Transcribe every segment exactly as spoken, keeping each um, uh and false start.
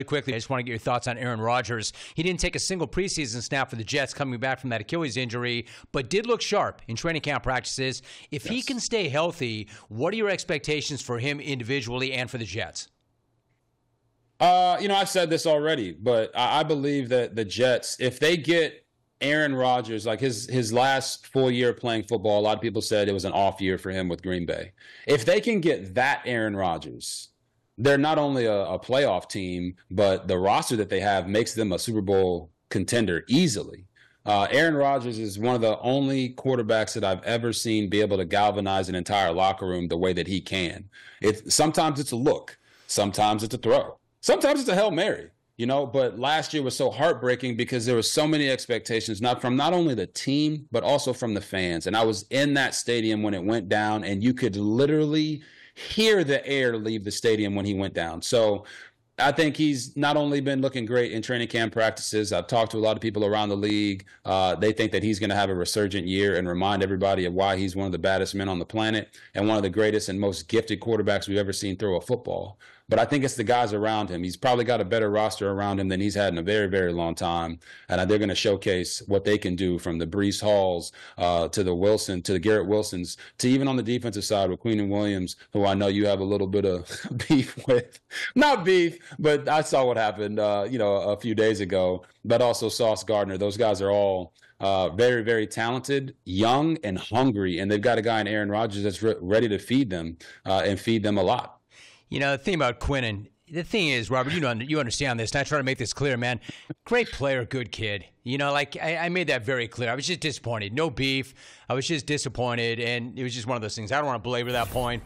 Quickly, I just want to get your thoughts on Aaron Rodgers. He didn't take a single preseason snap for the Jets coming back from that Achilles injury, but did look sharp in training camp practices. If yes. he can stay healthy, what are your expectations for him individually and for the Jets? Uh, you know, I've said this already, but I, I believe that the Jets, if they get Aaron Rodgers, like his his last full year playing football, a lot of people said it was an off year for him with Green Bay. If they can get that Aaron Rodgers, they're not only a, a playoff team, but the roster that they have makes them a Super Bowl contender easily. Uh, Aaron Rodgers is one of the only quarterbacks that I've ever seen be able to galvanize an entire locker room the way that he can. It, sometimes it's a look. Sometimes it's a throw. Sometimes it's a Hail Mary, you know, but last year was so heartbreaking because there were so many expectations, not from not only the team, but also from the fans. And I was in that stadium when it went down, and you could literally hear the air leave the stadium when he went down. So I think he's not only been looking great in training camp practices. I've talked to a lot of people around the league. Uh, they think that he's going to have a resurgent year and remind everybody of why he's one of the baddest men on the planet and one of the greatest and most gifted quarterbacks we've ever seen throw a football. But I think it's the guys around him. He's probably got a better roster around him than he's had in a very, very long time. And they're going to showcase what they can do, from the Breece Halls uh, to the Wilson, to the Garrett Wilsons, to even on the defensive side with Queenan Williams, who I know you have a little bit of beef with. Not beef, but I saw what happened, uh, you know, a few days ago. But also Sauce Gardner. Those guys are all uh, very, very talented, young, and hungry. And they've got a guy in Aaron Rodgers that's re- ready to feed them uh, and feed them a lot. You know, the thing about Quinnen, the thing is, Robert, you know, you understand this, and I try to make this clear, man. Great player, good kid. You know, like, I, I made that very clear. I was just disappointed. No beef. I was just disappointed, and it was just one of those things. I don't want to belabor that point.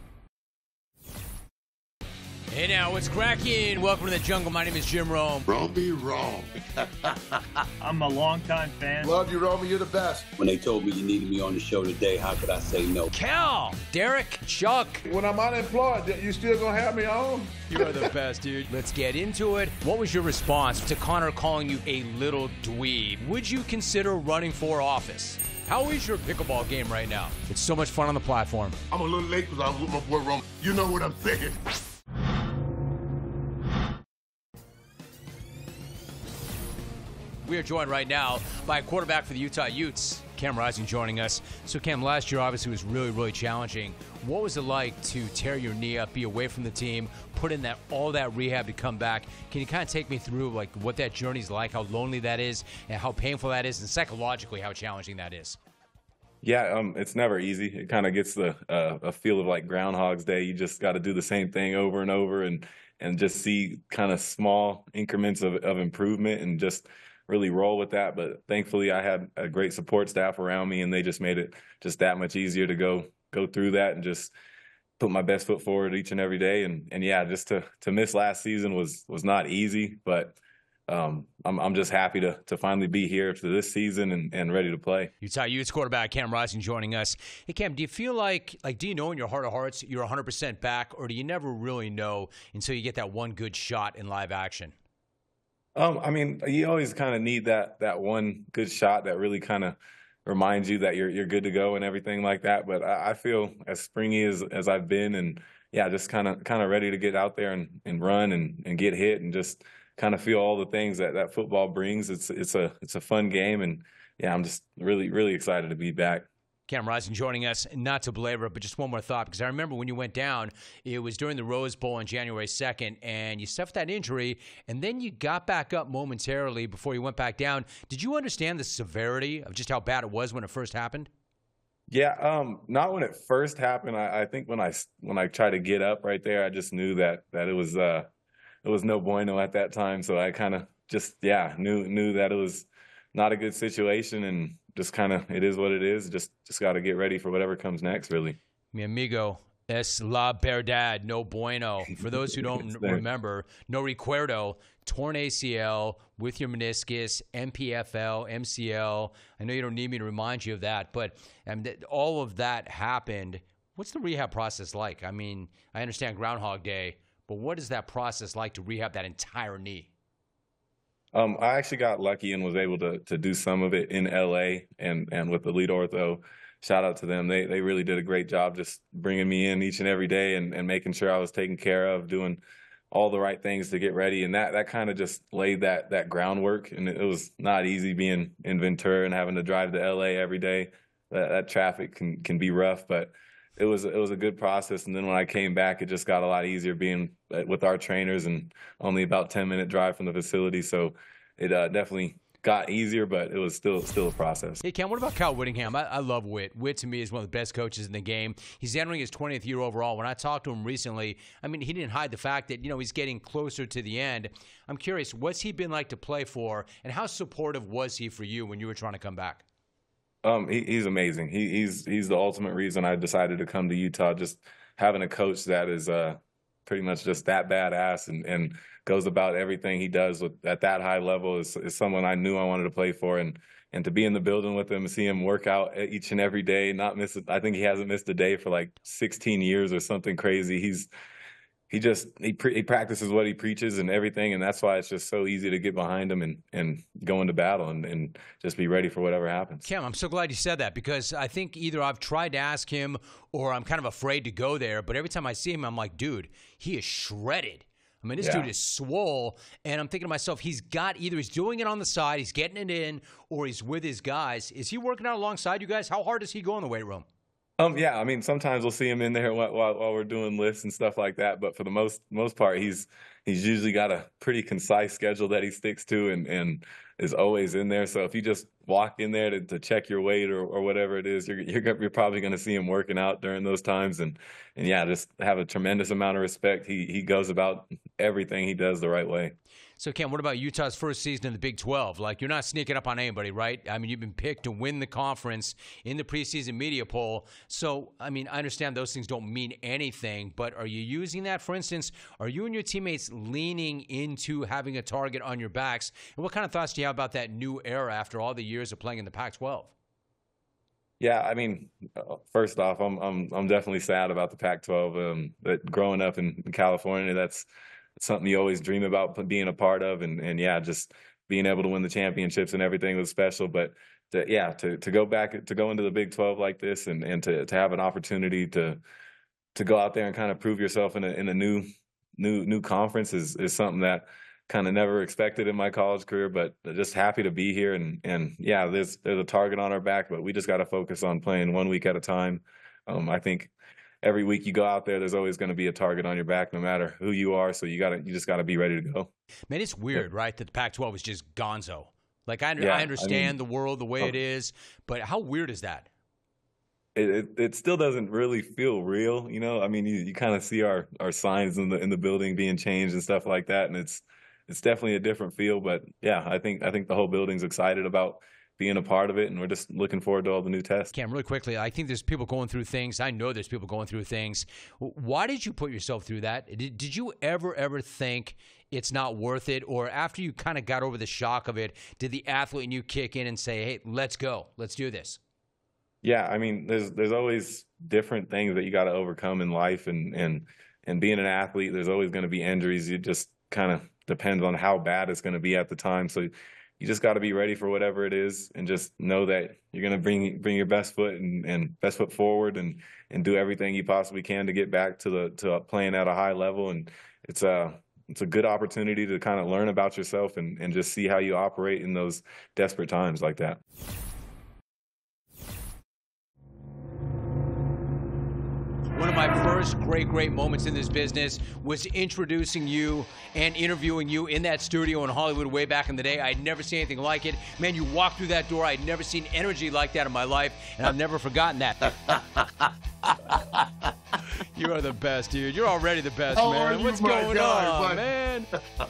Hey now, what's cracking? Welcome to the jungle. My name is Jim Rome. Rome be wrong. I'm a longtime fan. Love you, Rome. You're the best. When they told me you needed me on the show today, how could I say no? Cal, Derek, Chuck. When I'm unemployed, you still gonna have me on? You are the best, dude. Let's get into it. What was your response to Connor calling you a little dweeb? Would you consider running for office? How is your pickleball game right now? It's so much fun on the platform. I'm a little late because I was with my boy Rome. You know what I'm saying. We are joined right now by a quarterback for the Utah Utes, Cam Rising, joining us. So, Cam, last year obviously was really, really challenging. What was it like to tear your knee up, be away from the team, put in that all that rehab to come back? Can you kind of take me through like what that journey's like, how lonely that is, and how painful that is, and psychologically how challenging that is? Yeah, um, it's never easy. It kind of gets the uh, a feel of like Groundhog's Day. You just got to do the same thing over and over, and and just see kind of small increments of, of improvement, and just really roll with that. But thankfully I had a great support staff around me, and they just made it just that much easier to go go through that and just put my best foot forward each and every day. And and yeah, just to to miss last season was was not easy, but um, I'm I'm just happy to to finally be here for this season and, and ready to play. Utah Utes quarterback Cam Rising joining us. Hey Cam, do you feel like like do you know in your heart of hearts you're one hundred percent back, or do you never really know until you get that one good shot in live action? Um, I mean, you always kind of need that that one good shot that really kind of reminds you that you're you're good to go and everything like that. But I, I feel as springy as, as I've been, and yeah, just kind of kind of ready to get out there and, and run and, and get hit and just kind of feel all the things that, that football brings. It's it's a it's a fun game, and yeah, I'm just really really excited to be back. Cam Rising joining us, not to belabor it, but just one more thought, because I remember when you went down, it was during the Rose Bowl on January second, and you suffered that injury, and then you got back up momentarily before you went back down. Did you understand the severity of just how bad it was when it first happened? Yeah, um, not when it first happened. I, I think when I when I tried to get up right there, I just knew that that it was uh, it was no bueno at that time. So I kind of just yeah knew knew that it was not a good situation, and just kind of, it is what it is. Just just got to get ready for whatever comes next, really. Mi amigo, es la verdad, no bueno. For those who don't remember, no recuerdo, torn A C L with your meniscus, M P F L, M C L. I know you don't need me to remind you of that, but um, th- all of that happened. What's the rehab process like? I mean, I understand Groundhog Day, but what is that process like to rehab that entire knee? Um, I actually got lucky and was able to to do some of it in L A and and with the lead ortho. Shout out to them. They they really did a great job just bringing me in each and every day and, and making sure I was taken care of, doing all the right things to get ready. And that, that kind of just laid that, that groundwork. And it was not easy being in Ventura and having to drive to L A every day. That, that traffic can, can be rough, but it was, it was a good process. And then when I came back, it just got a lot easier being with our trainers and only about ten minute drive from the facility. So it uh, definitely got easier, but it was still still a process. Hey, Cam, what about Kyle Whittingham? I, I love Whit. Whit, to me, is one of the best coaches in the game. He's entering his twentieth year overall. When I talked to him recently, I mean, he didn't hide the fact that, you know, he's getting closer to the end. I'm curious, what's he been like to play for, and how supportive was he for you when you were trying to come back? Um, he, he's amazing. He, he's he's the ultimate reason I decided to come to Utah. Just having a coach that is uh, pretty much just that badass and, and goes about everything he does with, at that high level is, is someone I knew I wanted to play for. And and to be in the building with him and see him work out each and every day, not miss it. I think he hasn't missed a day for like sixteen years or something crazy. He's He just he, pre- he practices what he preaches and everything, and that's why it's just so easy to get behind him and, and go into battle and, and just be ready for whatever happens. Cam, I'm so glad you said that, because I think either I've tried to ask him or I'm kind of afraid to go there, but every time I see him, I'm like, dude, he is shredded. I mean, this Yeah. dude is swole, and I'm thinking to myself, he's got either he's doing it on the side, he's getting it in, or he's with his guys. Is he working out alongside you guys? How hard does he go in the weight room? Um, yeah, I mean, sometimes we'll see him in there while, while, while we're doing lifts and stuff like that. But for the most most part, he's he's usually got a pretty concise schedule that he sticks to and, and is always in there. So if you just walk in there to, to check your weight or, or whatever it is, you're you're, you're probably going to see him working out during those times. And and yeah, just have a tremendous amount of respect. He he goes about everything he does the right way. So, Cam, what about Utah's first season in the Big twelve? Like, you're not sneaking up on anybody, right? I mean, you've been picked to win the conference in the preseason media poll. So, I mean, I understand those things don't mean anything, but are you using that? For instance, are you and your teammates leaning into having a target on your backs? And what kind of thoughts do you have about that new era after all the years of playing in the Pac twelve? Yeah, I mean, uh, first off, I'm I'm I'm definitely sad about the Pac twelve. Um, that growing up in, in California, that's something you always dream about being a part of, and and yeah, just being able to win the championships and everything was special. But to, yeah, to to go back to go into the Big twelve like this, and and to to have an opportunity to to go out there and kind of prove yourself in a in a new new new conference is is something that kind of never expected in my college career. But just happy to be here, and and yeah, there's there's a target on our back, but we just got to focus on playing one week at a time. Um, I think every week you go out there, there's always going to be a target on your back, no matter who you are. So you got to, you just got to be ready to go. Man, it's weird, right, that the Pac twelve is just gonzo. Like, I, Yeah, I understand I mean, the world the way oh. it is, but how weird is that? It, it it still doesn't really feel real, you know. I mean, you, you kind of see our, our signs in the in the building being changed and stuff like that, and it's it's definitely a different feel. But yeah, I think I think the whole building's excited about being a part of it, and we're just looking forward to all the new tests. Cam, really quickly, I think there's people going through things. I know there's people going through things. Why did you put yourself through that? Did, did you ever, ever think it's not worth it? Or after you kind of got over the shock of it, did the athlete in you kick in and say, hey, let's go, let's do this? Yeah, I mean, there's there's always different things that you got to overcome in life, and and and being an athlete, there's always going to be injuries. It just kind of depends on how bad it's going to be at the time. So you just got to be ready for whatever it is, and just know that you're going to bring bring your best foot and, and best foot forward, and and do everything you possibly can to get back to the to playing at a high level. And it's a it's a good opportunity to kind of learn about yourself and and just see how you operate in those desperate times like that. One of my first great, great moments in this business was introducing you and interviewing you in that studio in Hollywood way back in the day. I'd never seen anything like it. Man, you walked through that door. I'd never seen energy like that in my life, and I've never forgotten that. You are the best, dude. You're already the best, How man. are you, What's my going guy, on, buddy? man?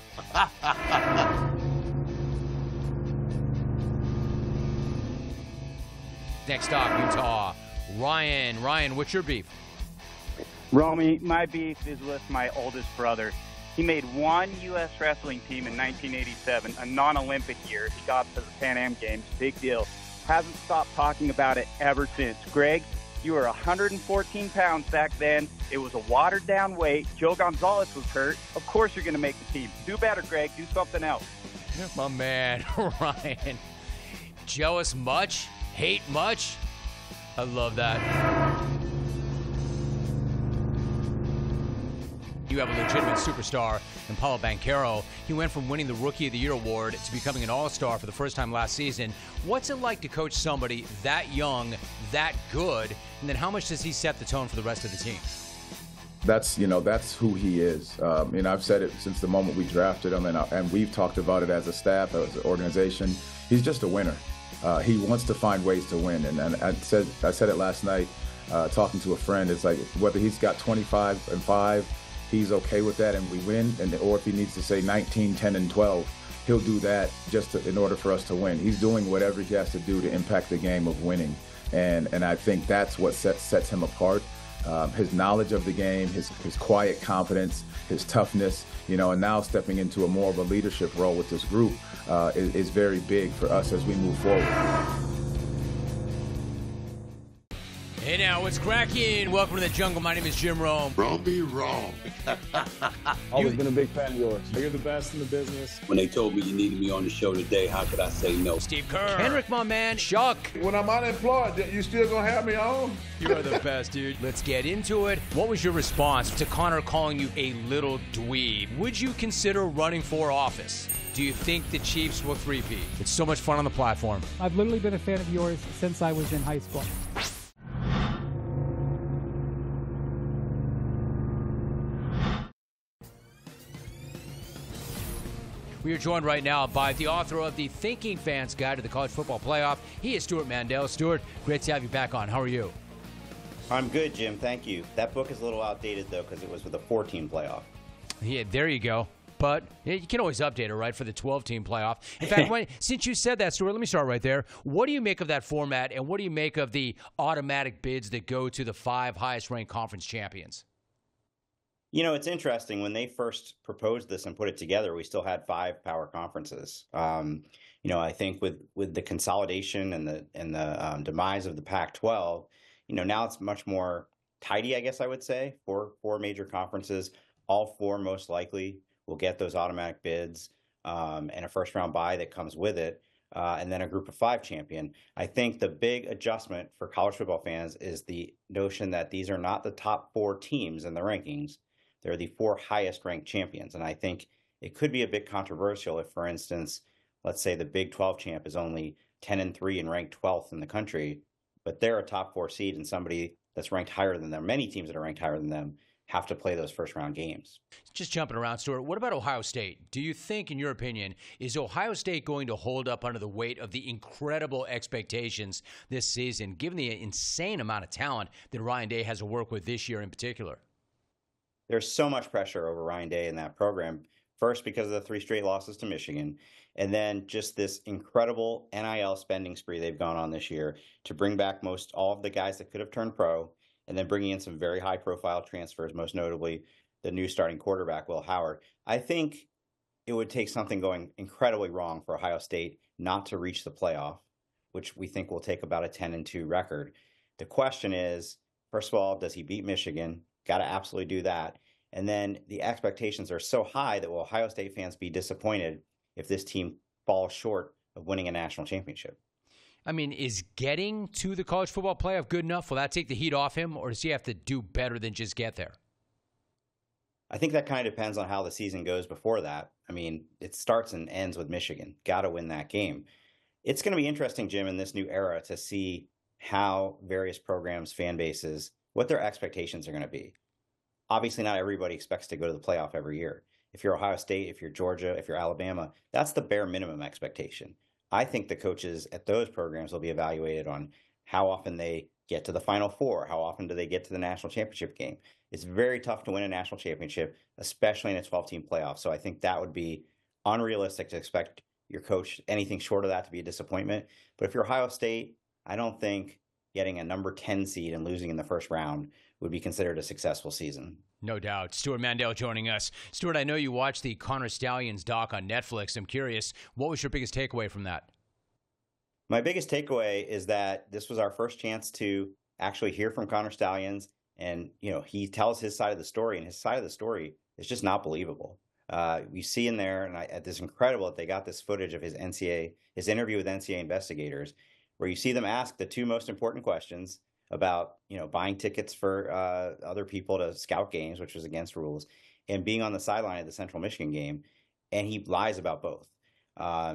Next stop, Utah. Ryan. Ryan, what's your beef? Romy, my beef is with my oldest brother. He made one U S wrestling team in nineteen eighty-seven, a non-Olympic year. He got to the Pan Am Games. Big deal. Hasn't stopped talking about it ever since. Greg, you were one hundred fourteen pounds back then. It was a watered-down weight. Joe Gonzalez was hurt. Of course you're going to make the team. Do better, Greg. Do something else. My man, Ryan. Jealous much? Hate much? I love that. do have a legitimate superstar in Paulo Banchero. He went from winning the Rookie of the Year award to becoming an all-star for the first time last season. What's it like to coach somebody that young, that good, and then how much does he set the tone for the rest of the team? That's, you know, that's who he is. Um, and I've said it since the moment we drafted him, and, and we've talked about it as a staff, as an organization. He's just a winner. Uh, he wants to find ways to win. And, and I said I said it last night, uh, talking to a friend. It's like whether he's got twenty-five and five, he's okay with that, and we win. And or if he needs to say nineteen, ten, and twelve, he'll do that just to, in order for us to win. He's doing whatever he has to do to impact the game of winning. And and I think that's what sets sets him apart. Um, his knowledge of the game, his his quiet confidence, his toughness, you know, and now stepping into a more of a leadership role with this group uh, is, is very big for us as we move forward. Hey now, what's cracking? Welcome to the jungle. My name is Jim Rome. Wrong be wrong. Always been a big fan of yours. You're the best in the business. When they told me you needed me on the show today, how could I say no? Steve Kerr. Henrik, my man. Shuck. When I'm unemployed, you still gonna have me on? You are the best, dude. Let's get into it. What was your response to Connor calling you a little dweeb? Would you consider running for office? Do you think the Chiefs will three-peat? It's so much fun on the platform. I've literally been a fan of yours since I was in high school. We are joined right now by the author of the Thinking Fans Guide to the College Football Playoff. He is Stewart Mandel. Stewart, great to have you back on. How are you? I'm good, Jim. Thank you. That book is a little outdated, though, because it was with a four-team playoff. Yeah, there you go. But you can always update it, right, for the twelve-team playoff. In fact, when, since you said that, Stewart, let me start right there. What do you make of that format, and what do you make of the automatic bids that go to the five highest-ranked conference champions? You know, it's interesting. When they first proposed this and put it together, we still had five power conferences. Um, you know, I think with with the consolidation and the and the um, demise of the Pac twelve, you know, now it's much more tidy, I guess I would say. Four four major conferences, all four most likely will get those automatic bids um, and a first round bye that comes with it, uh, and then a group of five champion. I think the big adjustment for college football fans is the notion that these are not the top four teams in the rankings. They're the four highest ranked champions. And I think it could be a bit controversial if, for instance, let's say the Big twelve champ is only ten and three and ranked twelfth in the country, but they're a top four seed and somebody that's ranked higher than them, many teams that are ranked higher than them, have to play those first round games. Just jumping around, Stewart, what about Ohio State? Do you think, in your opinion, is Ohio State going to hold up under the weight of the incredible expectations this season, given the insane amount of talent that Ryan Day has to work with this year in particular? There's so much pressure over Ryan Day in that program. First, because of the three straight losses to Michigan, and then just this incredible N I L spending spree they've gone on this year to bring back most all of the guys that could have turned pro, and then bringing in some very high-profile transfers, most notably the new starting quarterback, Will Howard. I think it would take something going incredibly wrong for Ohio State not to reach the playoff, which we think will take about a ten and two record. The question is, first of all, does he beat Michigan? Got to absolutely do that. And then the expectations are so high that will Ohio State fans be disappointed if this team falls short of winning a national championship? I mean, is getting to the college football playoff good enough? Will that take the heat off him, or does he have to do better than just get there? I think that kind of depends on how the season goes before that. I mean, it starts and ends with Michigan. Got to win that game. It's going to be interesting, Jim, in this new era to see how various programs, fan bases, what their expectations are going to be. Obviously, not everybody expects to go to the playoff every year. If you're Ohio State, if you're Georgia, if you're Alabama, that's the bare minimum expectation. I think the coaches at those programs will be evaluated on how often they get to the Final Four, how often do they get to the national championship game. It's very tough to win a national championship, especially in a twelve-team playoff. So I think that would be unrealistic to expect your coach anything short of that to be a disappointment. But if you're Ohio State, I don't think getting a number ten seed and losing in the first round would be considered a successful season. No doubt. Stewart Mandel joining us. Stewart, I know you watched the Connor Stalions doc on Netflix. I'm curious, what was your biggest takeaway from that? My biggest takeaway is that this was our first chance to actually hear from Connor Stalions. And, you know, he tells his side of the story, and his side of the story is just not believable. Uh, you see in there, and I, it's incredible that they got this footage of his N C A A, his interview with N C A A investigators, where you see them ask the two most important questions about, you know, buying tickets for uh, other people to scout games, which was against rules, and being on the sideline of the Central Michigan game, and he lies about both. Uh,